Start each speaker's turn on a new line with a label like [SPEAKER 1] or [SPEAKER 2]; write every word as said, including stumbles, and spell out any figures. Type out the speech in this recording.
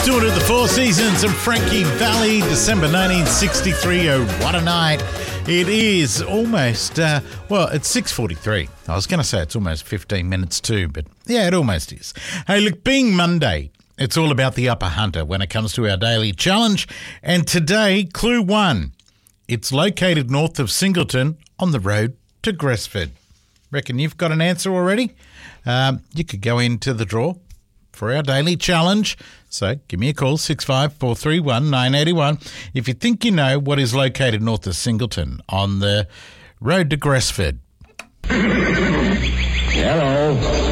[SPEAKER 1] Doing it at the Four Seasons and Frankie Valli, December nineteen sixty-three. Oh, what a night. It is almost, uh, well, it's six forty-three. I was going to say it's almost fifteen minutes too, but yeah, it almost is. Hey, look, being Monday, it's all about the Upper Hunter when it comes to our daily challenge. And today, clue one, it's located north of Singleton on the road to Gresford. Reckon you've got an answer already? Um, you could go into the draw for our daily challenge. So give me a call, six five four three one nine eight one, if you think you know what is located north of Singleton on the road to Gresford.
[SPEAKER 2] Hello.